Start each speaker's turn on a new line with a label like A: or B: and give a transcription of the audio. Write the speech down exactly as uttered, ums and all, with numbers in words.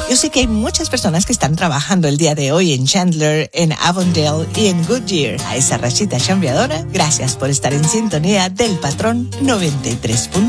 A: Yo sé que hay muchas personas que están trabajando el día de hoy en Chandler, en Avondale y en Goodyear. A esa rachita chambeadora, gracias por estar en sintonía del Patrón noventa y tres punto uno.